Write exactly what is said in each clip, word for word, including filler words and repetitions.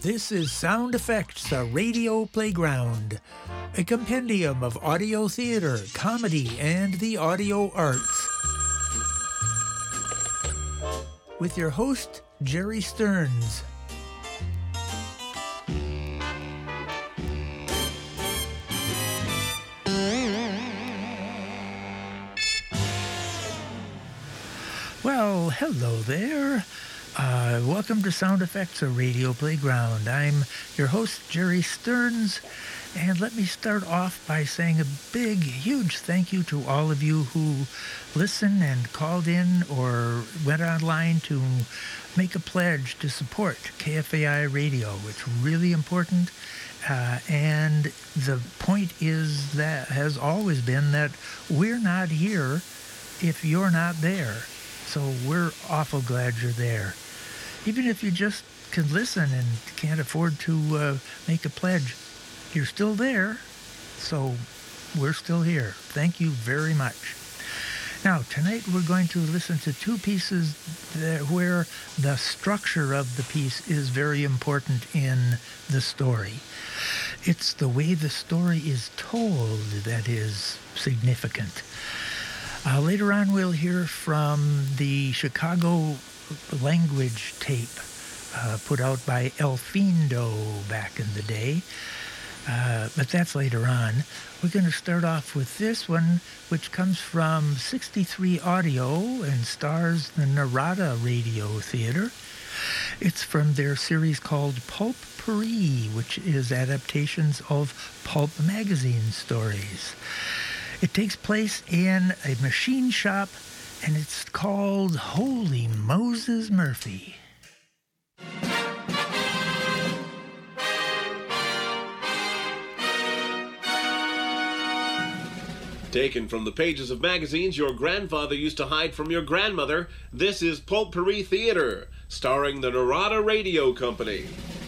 This is Sound Effects, a radio playground, a compendium of audio theater, comedy, and the audio arts. With your host, Jerry Stearns. Well, hello there. Uh, welcome to Sound Effects, a radio playground. I'm your host, Jerry Stearns, and let me start off by saying a big, huge thank you to all of you who listened and called in or went online to make a pledge to support K F A I Radio. It's really important, uh, and the point is that has always been that we're not here if you're not there. So we're awful glad you're there. Even if you just can listen and can't afford to uh, make a pledge, you're still there. So we're still here. Thank you very much. Now, tonight we're going to listen to two pieces that, where the structure of the piece is very important in the story. It's the way the story is told that is significant. Uh, later on, we'll hear from the Chicago language tape uh, put out by El Findo back in the day. Uh, but that's later on. We're going to start off with this one, which comes from sixty-three Audio and stars the Narada Radio Theater. It's from their series called Pulp Pourri, which is adaptations of pulp magazine stories. It takes place in a machine shop, and it's called Holy Moses Murphy. Taken from the pages of magazines your grandfather used to hide from your grandmother, this is Pulp Pourri Theater, starring the Narada Radio Company.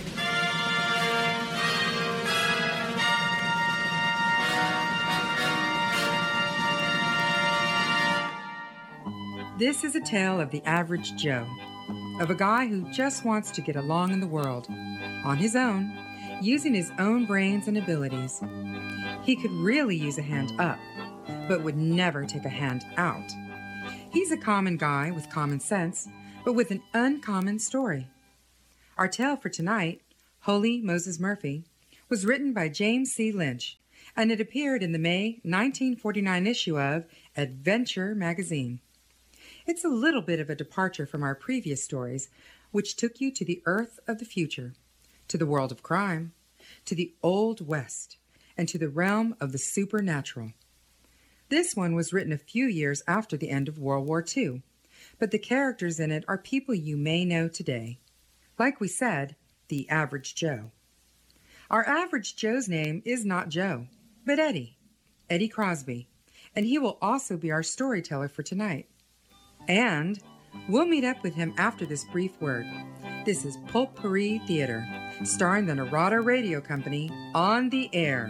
This is a tale of the average Joe, of a guy who just wants to get along in the world, on his own, using his own brains and abilities. He could really use a hand up, but would never take a hand out. He's a common guy with common sense, but with an uncommon story. Our tale for tonight, Holy Moses Murphy, was written by James C. Lynch, and it appeared in the May nineteen forty-nine issue of Adventure magazine. It's a little bit of a departure from our previous stories, which took you to the earth of the future, to the world of crime, to the Old West, and to the realm of the supernatural. This one was written a few years after the end of World War Two, but the characters in it are people you may know today. Like we said, the average Joe. Our average Joe's name is not Joe, but Eddie, Eddie Crosby, and he will also be our storyteller for tonight. And we'll meet up with him after this brief word. This is Pulp Pourri Theater, starring the Narada Radio Company, on the air.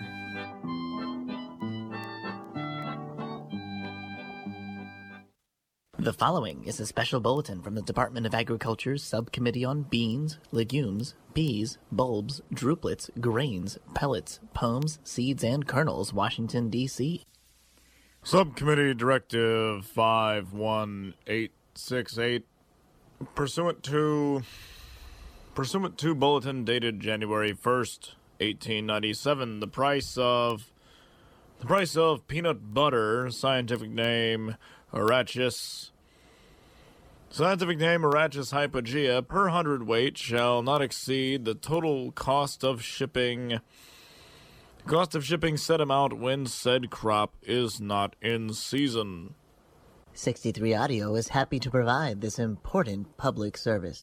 The following is a special bulletin from the Department of Agriculture's Subcommittee on Beans, Legumes, Peas, Bulbs, Drupelets, Grains, Pellets, Pomes, Seeds, and Kernels, Washington, D C Subcommittee Directive five one eight six eight, pursuant to pursuant to bulletin dated January first, eighteen ninety-seven, the price of the price of peanut butter, scientific name Arachis scientific name Arachis hypogea, per hundredweight shall not exceed the total cost of shipping. Cost of shipping said amount when said crop is not in season. sixty-three Audio is happy to provide this important public service.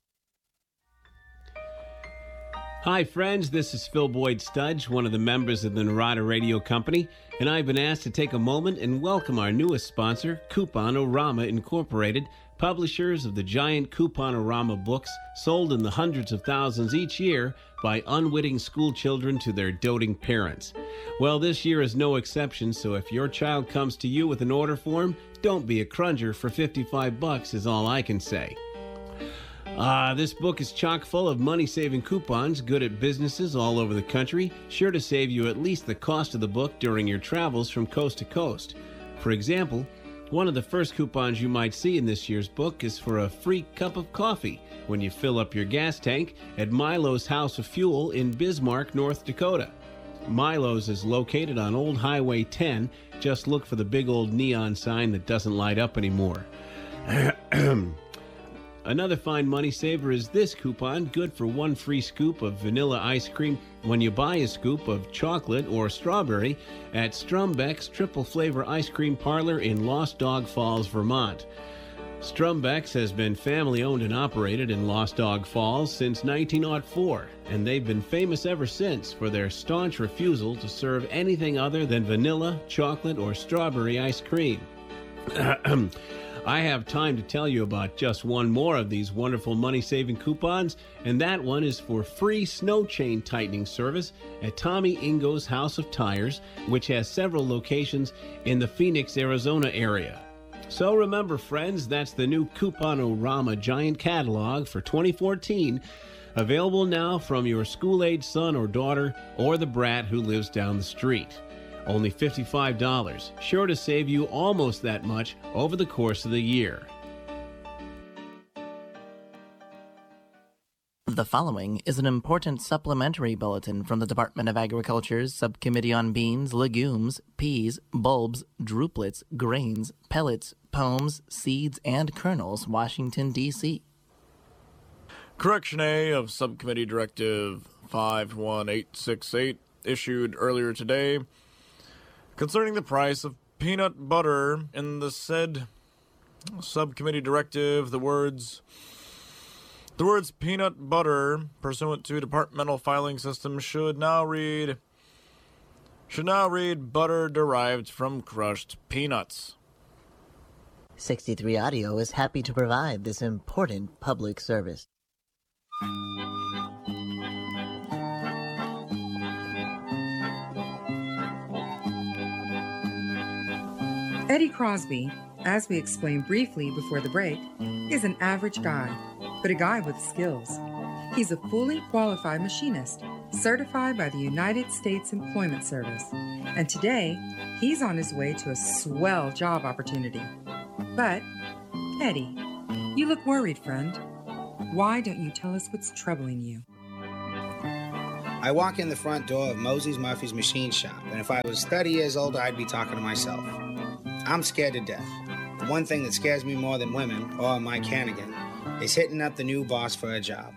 Hi friends, this is Phil Boyd Studge, one of the members of the Narada Radio Company, and I've been asked to take a moment and welcome our newest sponsor, Coupon-O-Rama Incorporated, publishers of the giant Coupon-O-Rama books sold in the hundreds of thousands each year by unwitting school children to their doting parents. Well, this year is no exception, so if your child comes to you with an order form, don't be a crunger for fifty-five bucks is all I can say. Uh, this book is chock full of money-saving coupons, good at businesses all over the country, sure to save you at least the cost of the book during your travels from coast to coast. For example, one of the first coupons you might see in this year's book is for a free cup of coffee when you fill up your gas tank at Milo's House of Fuel in Bismarck, North Dakota. Milo's is located on Old Highway ten. Just look for the big old neon sign that doesn't light up anymore. Another fine money saver is this coupon, good for one free scoop of vanilla ice cream when you buy a scoop of chocolate or strawberry at Strumbeck's Triple Flavor Ice Cream Parlor in Lost Dog Falls, Vermont. Strumbeck's has been family-owned and operated in Lost Dog Falls since nineteen oh four, and they've been famous ever since for their staunch refusal to serve anything other than vanilla, chocolate, or strawberry ice cream. I have time to tell you about just one more of these wonderful money-saving coupons, and that one is for free snow chain tightening service at Tommy Ingo's House of Tires, which has several locations in the Phoenix, Arizona area. So remember, friends, that's the new Coupon-O-Rama Giant Catalog for twenty fourteen, available now from your school-age son or daughter or the brat who lives down the street. Only fifty-five dollars, sure to save you almost that much over the course of the year. The following is an important supplementary bulletin from the Department of Agriculture's Subcommittee on Beans, Legumes, Peas, Bulbs, Druplets, Grains, Pellets, Pomes, Seeds, and Kernels, Washington, D C Correction A of Subcommittee Directive five one eight six eight, issued earlier today, concerning the price of peanut butter. In the said subcommittee directive, the words the words peanut butter pursuant to departmental filing system should now read should now read butter derived from crushed peanuts. sixty-three Audio is happy to provide this important public service. Eddie Crosby, as we explained briefly before the break, is an average guy, but a guy with skills. He's a fully qualified machinist, certified by the United States Employment Service, and today he's on his way to a swell job opportunity. But, Eddie, you look worried, friend. Why don't you tell us what's troubling you? I walk in the front door of Mosey's Murphy's Machine Shop, and if I was thirty years old, I'd be talking to myself. I'm scared to death. The one thing that scares me more than women, or Mike Hannigan, is hitting up the new boss for a job.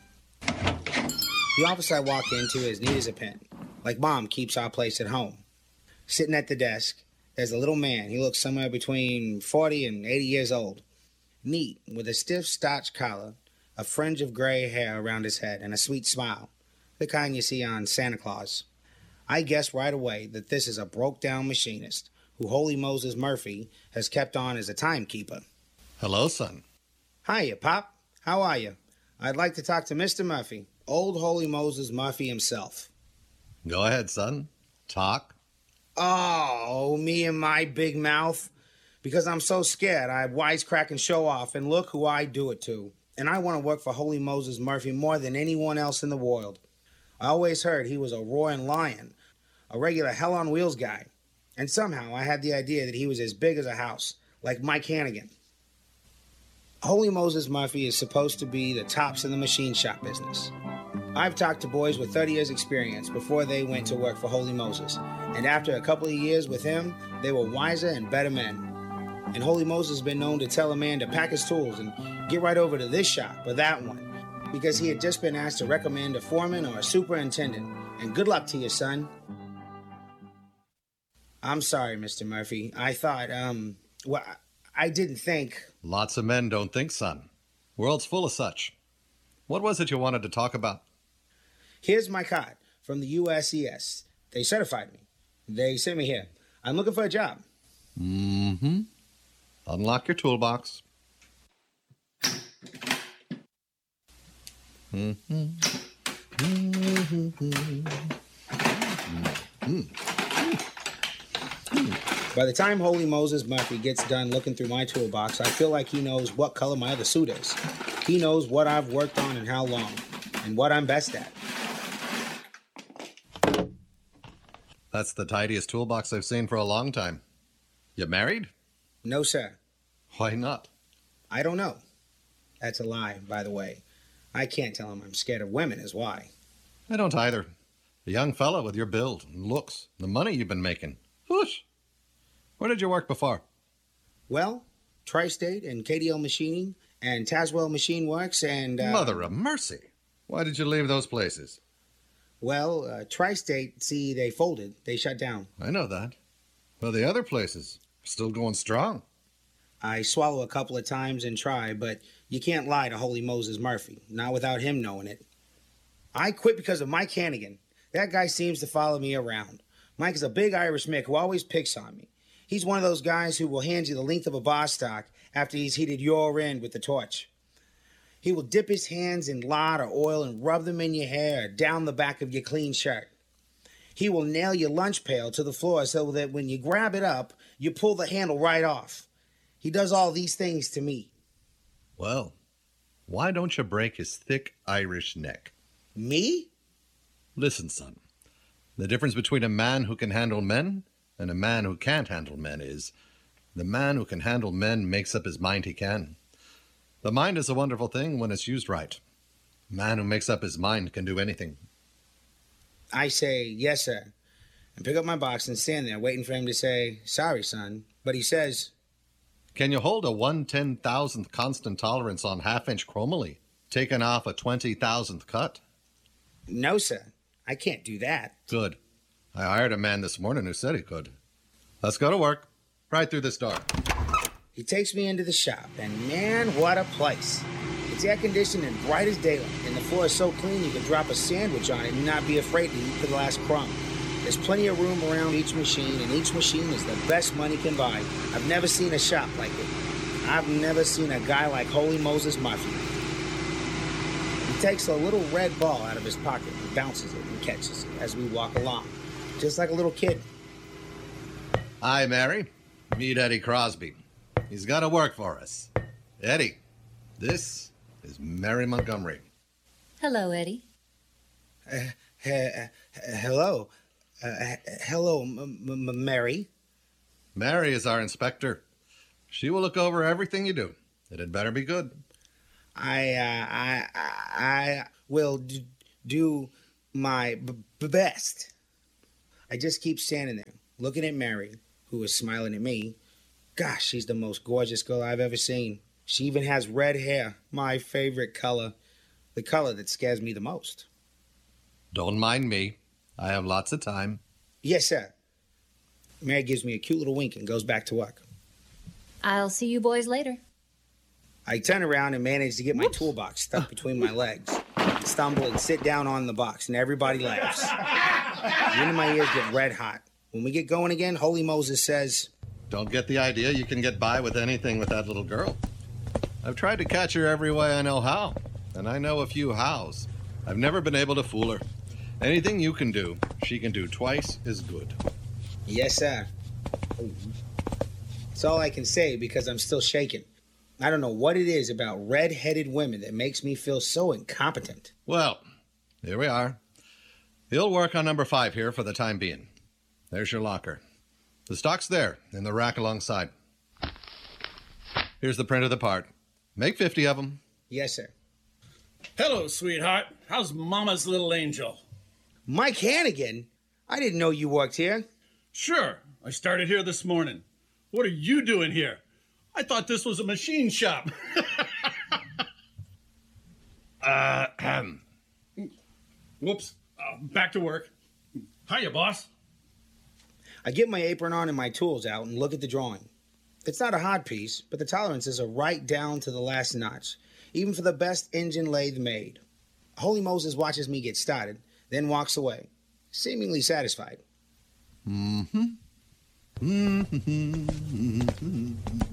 The office I walk into is neat as a pin, like Mom keeps our place at home. Sitting at the desk, there's a little man. He looks somewhere between forty and eighty years old. Neat, with a stiff starch collar, a fringe of gray hair around his head, and a sweet smile, the kind you see on Santa Claus. I guess right away that this is a broke-down machinist who Holy Moses Murphy has kept on as a timekeeper. Hello, son. Hiya, Pop. How are you? I'd like to talk to Mister Murphy, old Holy Moses Murphy himself. Go ahead, son. Talk. Oh, me and my big mouth. Because I'm so scared, I wisecrack and show off, and look who I do it to. And I want to work for Holy Moses Murphy more than anyone else in the world. I always heard he was a roaring lion, a regular hell-on-wheels guy. And somehow I had the idea that he was as big as a house, like Mike Hannigan. Holy Moses Murphy is supposed to be the tops in the machine shop business. I've talked to boys with thirty years experience before they went to work for Holy Moses. And after a couple of years with him, they were wiser and better men. And Holy Moses has been known to tell a man to pack his tools and get right over to this shop or that one, because he had just been asked to recommend a foreman or a superintendent. And good luck to you, son. I'm sorry, Mister Murphy. I thought, um, well, I didn't think... Lots of men don't think, son. World's full of such. What was it you wanted to talk about? Here's my card from the U S C S. They certified me. They sent me here. I'm looking for a job. Mm-hmm. Unlock your toolbox. Mm-hmm. Mm-hmm. Mm-hmm. By the time Holy Moses Murphy gets done looking through my toolbox, I feel like he knows what color my other suit is. He knows what I've worked on and how long, and what I'm best at. That's the tidiest toolbox I've seen for a long time. You married? No, sir. Why not? I don't know. That's a lie, by the way. I can't tell him I'm scared of women is why. I don't either. A young fella with your build and looks, the money you've been making. Whoosh! Where did you work before? Well, Tri-State and K D L Machining and Tazwell Machine Works and... Uh, Mother of mercy! Why did you leave those places? Well, uh, Tri-State, see, they folded. They shut down. I know that. Well, the other places are still going strong. I swallow a couple of times and try, but you can't lie to Holy Moses Murphy, not without him knowing it. I quit because of Mike Hannigan. That guy seems to follow me around. Mike is a big Irish Mick who always picks on me. He's one of those guys who will hand you the length of a bar stock after he's heated your end with the torch. He will dip his hands in lard or oil and rub them in your hair, down the back of your clean shirt. He will nail your lunch pail to the floor so that when you grab it up, you pull the handle right off. He does all these things to me. Well, why don't you break his thick Irish neck? Me? Listen, son. The difference between a man who can handle men and a man who can't handle men is the man who can handle men makes up his mind he can. The mind is a wonderful thing when it's used right. A man who makes up his mind can do anything. I say, yes, sir, and pick up my box and stand there waiting for him to say, sorry, son. But he says, can you hold a one ten thousandth constant tolerance on half-inch chromoly, taking off a twenty thousandth cut? No, sir. I can't do that. Good. I hired a man this morning who said he could. Let's go to work. Right through this door. He takes me into the shop, and man, what a place. It's air-conditioned and bright as daylight, and the floor is so clean you can drop a sandwich on it and not be afraid to eat for the last crumb. There's plenty of room around each machine, and each machine is the best money can buy. I've never seen a shop like it. I've never seen a guy like Holy Moses Murphy. He takes a little red ball out of his pocket and bounces it and catches it as we walk along, just like a little kid. Hi, Mary. Meet Eddie Crosby. He's got to work for us. Eddie, this is Mary Montgomery. Hello, Eddie. Uh, uh, uh, hello. Uh, hello, M- M- Mary. Mary is our inspector. She will look over everything you do. It had better be good. I, uh, I, I will d- do my b- b- best. I just keep standing there, looking at Mary, who is smiling at me. Gosh, she's the most gorgeous girl I've ever seen. She even has red hair, my favorite color, the color that scares me the most. Don't mind me. I have lots of time. Yes, sir. Mary gives me a cute little wink and goes back to work. I'll see you boys later. I turn around and manage to get my Whoops. toolbox stuck between my legs. I stumble and sit down on the box, and everybody laughs. The end of my ears get red hot. When we get going again, Holy Moses says, don't get the idea you can get by with anything with that little girl. I've tried to catch her every way I know how, and I know a few hows. I've never been able to fool her. Anything you can do, she can do twice as good. Yes, sir. That's all I can say because I'm still shaking. I don't know what it is about red-headed women that makes me feel so incompetent. Well, here we are. He'll work on number five here for the time being. There's your locker. The stock's there, in the rack alongside. Here's the print of the part. Make fifty of them. Yes, sir. Hello, sweetheart. How's Mama's little angel? Mike Hannigan? I didn't know you worked here. Sure. I started here this morning. What are you doing here? I thought this was a machine shop. uh, um. Whoops. Uh, back to work. Hiya, boss. I get my apron on and my tools out and look at the drawing. It's not a hard piece, but the tolerances are right down to the last notch, even for the best engine lathe made. Holy Moses watches me get started, then walks away, seemingly satisfied. Mm-hmm. Mm-hmm.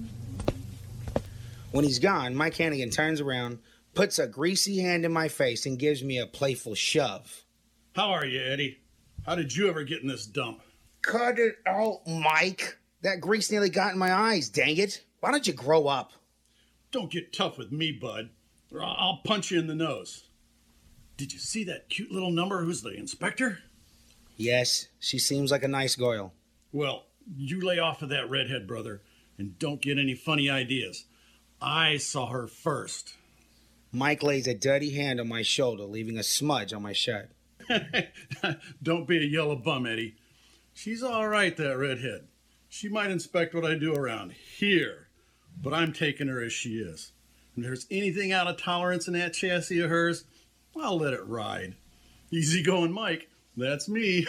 When he's gone, Mike Hannigan turns around, puts a greasy hand in my face, and gives me a playful shove. How are you, Eddie? How did you ever get in this dump? Cut it out, Mike. That grease nearly got in my eyes, dang it. Why don't you grow up? Don't get tough with me, bud. or I'll punch you in the nose. Did you see that cute little number who's the inspector? Yes, she seems like a nice girl. Well, you lay off of that redhead, brother, and don't get any funny ideas. I saw her first. Mike lays a dirty hand on my shoulder, leaving a smudge on my shirt. Don't be a yellow bum, Eddie. She's all right, that redhead. She might inspect what I do around here, but I'm taking her as she is. And if there's anything out of tolerance in that chassis of hers, I'll let it ride. Easy going, Mike. That's me.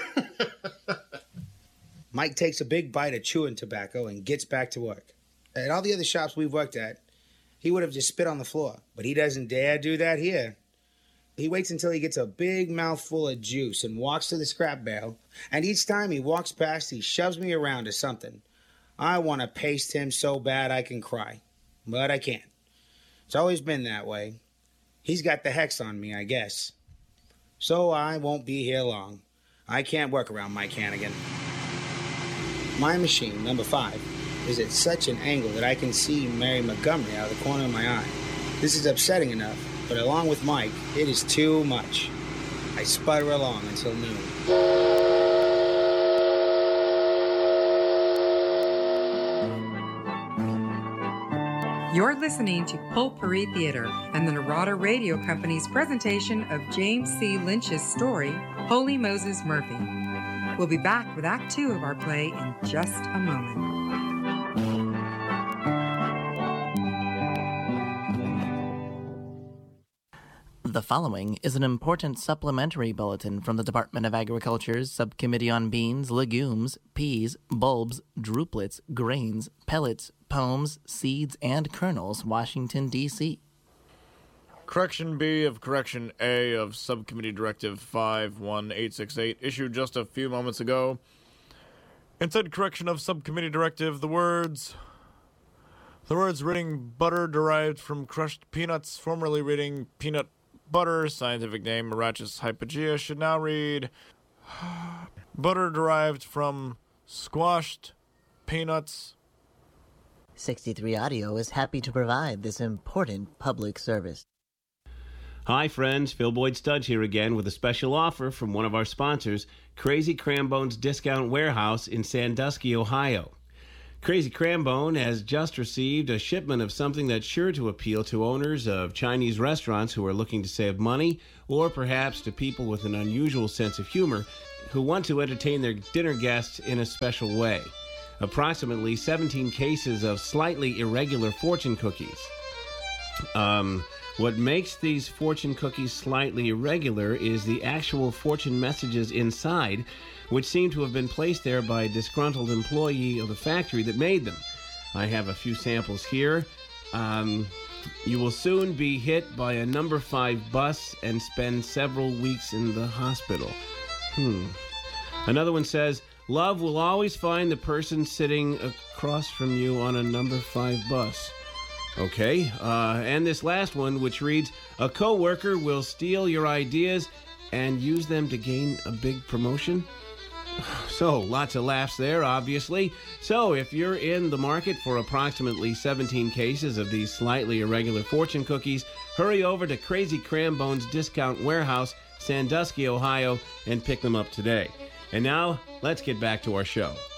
Mike takes a big bite of chewing tobacco and gets back to work. At all the other shops we've worked at, he would have just spit on the floor, but he doesn't dare do that here. He waits until he gets a big mouthful of juice and walks to the scrap barrel, and each time he walks past, he shoves me around to something. I want to paste him so bad I can cry, but I can't. It's always been that way. He's got the hex on me, I guess. So I won't be here long. I can't work around Mike Hannigan. My machine, number five, is at such an angle that I can see Mary Montgomery out of the corner of my eye. This is upsetting enough, but along with Mike, it is too much. I sputter along until noon. You're listening to Pulpery Theater and the Narada Radio Company's presentation of James C. Lynch's story, Holy Moses Murphy. We'll be back with Act Two of our play in just a moment. The following is an important supplementary bulletin from the Department of Agriculture's Subcommittee on Beans, Legumes, Peas, Bulbs, Druplets, Grains, Pellets, Pomes, Seeds, and Kernels, Washington, D C Correction B of Correction A of Subcommittee Directive five one eight six eight, issued just a few moments ago. In said correction of Subcommittee Directive, the words... The words reading butter derived from crushed peanuts, formerly reading peanut butter, scientific name Marachis hypogea, should now read butter derived from squashed peanuts. sixty-three Audio is happy to provide this important public service. Hi, friends. Phil Boyd Studge here again with a special offer from one of our sponsors, Crazy Crambone's Discount Warehouse in Sandusky, Ohio. Crazy Crambone has just received a shipment of something that's sure to appeal to owners of Chinese restaurants who are looking to save money, or perhaps to people with an unusual sense of humor who want to entertain their dinner guests in a special way. Approximately seventeen cases of slightly irregular fortune cookies. Um, what makes these fortune cookies slightly irregular is the actual fortune messages inside, which seem to have been placed there by a disgruntled employee of the factory that made them. I have a few samples here. Um, you will soon be hit by a number five bus and spend several weeks in the hospital. Hmm. Another one says, love will always find the person sitting across from you on a number five bus. Okay, uh, and this last one, which reads, a coworker will steal your ideas and use them to gain a big promotion. So, lots of laughs there, obviously. So, if you're in the market for approximately seventeen cases of these slightly irregular fortune cookies, hurry over to Crazy Crambone's Discount Warehouse, Sandusky, Ohio, and pick them up today. And now, let's get back to our show.